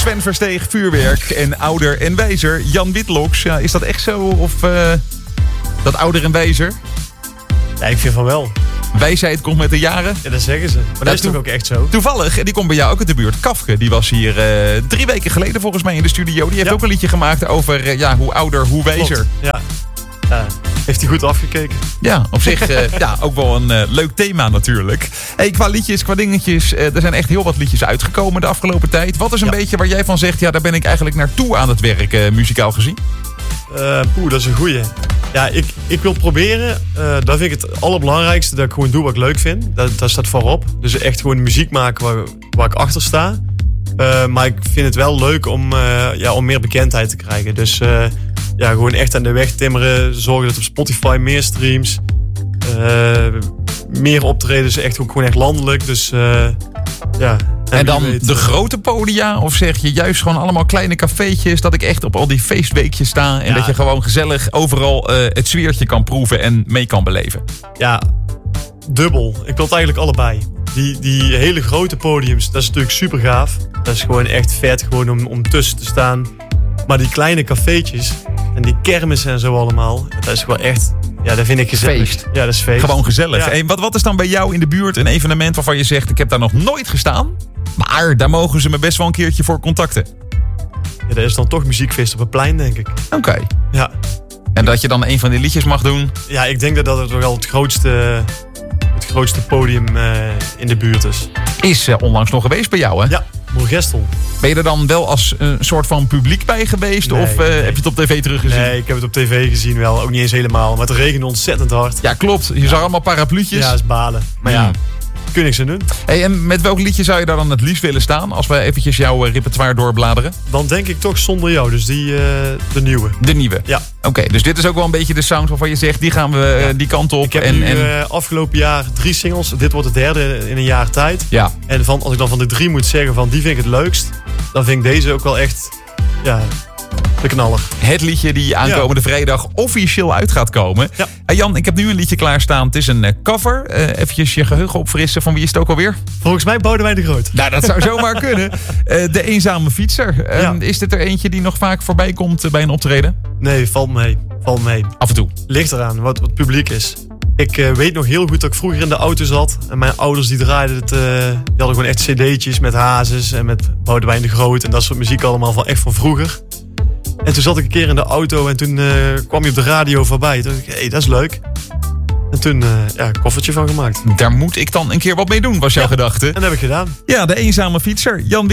Sven Versteeg, Vuurwerk en Ouder en Wijzer. Jan Witloks, ja, is dat echt zo? Of dat Ouder en Wijzer? Ja, ik vind van wel. Wijsheid komt met de jaren. Ja, dat zeggen ze. Maar dat is toch ook echt zo? Toevallig, en die komt bij jou ook uit de buurt. Kafke, die was hier 3 weken geleden volgens mij in de studio. Die heeft ook een liedje gemaakt over hoe ouder, hoe wijzer. Klopt. Ja, heeft hij goed afgekeken. Ja, op zich ook wel een leuk thema natuurlijk. Hey, qua liedjes, qua dingetjes, er zijn echt heel wat liedjes uitgekomen de afgelopen tijd. Wat is een beetje waar jij van zegt, ja, daar ben ik eigenlijk naartoe aan het werk, muzikaal gezien? Dat is een goeie. Ja, ik wil proberen, dat vind ik het allerbelangrijkste, dat ik gewoon doe wat ik leuk vind. Dat staat voorop. Dus echt gewoon muziek maken waar ik achter sta. Maar ik vind het wel leuk om meer bekendheid te krijgen. Dus gewoon echt aan de weg timmeren. Zorgen dat op Spotify meer streams. Meer optredens, gewoon echt landelijk. Dus En dan de grote podia? Of zeg je juist gewoon allemaal kleine cafeetjes, dat ik echt op al die feestweekjes sta en dat je gewoon gezellig overal het sfeertje kan proeven en mee kan beleven? Ja, dubbel. Ik wil het eigenlijk allebei. Die hele grote podiums, dat is natuurlijk super gaaf. Dat is gewoon echt vet gewoon om tussen te staan. Maar die kleine cafeetjes en die kermissen en zo allemaal, dat is gewoon echt... Ja, dat vind ik gezellig. Feest. Ja, dat is feest. Gewoon gezellig. Ja. Hey, wat is dan bij jou in de buurt een evenement waarvan je zegt, ik heb daar nog nooit gestaan, maar daar mogen ze me best wel een keertje voor contacten? Ja, dat is dan toch muziekfeest op het plein, denk ik. Oké. Ja. En dat je dan een van die liedjes mag doen? Ja, ik denk dat het toch wel het grootste podium in de buurt is. Is onlangs nog geweest bij jou, hè? Ja, Moergestel. Ben je er dan wel als een soort van publiek bij geweest? Nee, of heb je het op tv teruggezien? Nee, ik heb het op tv gezien wel. Ook niet eens helemaal. Maar het regende ontzettend hard. Ja, klopt. Je zag allemaal parapluutjes. Ja, dat is balen. Maar ja, kun ik ze doen. Hey, en met welk liedje zou je daar dan het liefst willen staan? Als we eventjes jouw repertoire doorbladeren. Dan denk ik toch Zonder Jou. Dus de nieuwe. De nieuwe? Ja. Oké, dus dit is ook wel een beetje de sound waarvan je zegt, die gaan we die kant op. Ik heb nu afgelopen jaar 3 singles. Dit wordt de 3e in een jaar tijd. Ja. En als ik dan van de 3 moet zeggen van die vind ik het leukst, dan vind ik deze ook wel echt de knaller. Het liedje die aankomende vrijdag officieel uit gaat komen. Ja. Jan, ik heb nu een liedje klaarstaan. Het is een cover. Eventjes je geheugen opfrissen. Van wie is het ook alweer? Volgens mij Boudewijn de Groot. Nou, dat zou zomaar kunnen. De Eenzame Fietser. Is dit er eentje die nog vaak voorbij komt bij een optreden? Nee, valt mee. Af en toe. Ligt eraan wat het publiek is. Ik weet nog heel goed dat ik vroeger in de auto zat. En mijn ouders die draaiden het. Die hadden gewoon echt cd'tjes met Hazes en met Boudewijn de Groot. En dat soort muziek allemaal echt van vroeger. En toen zat ik een keer in de auto en toen kwam je op de radio voorbij. Toen dacht ik, hey, dat is leuk. En toen een koffertje van gemaakt. Daar moet ik dan een keer wat mee doen, was jouw gedachte. En dat heb ik gedaan. Ja, de Eenzame Fietser. Jan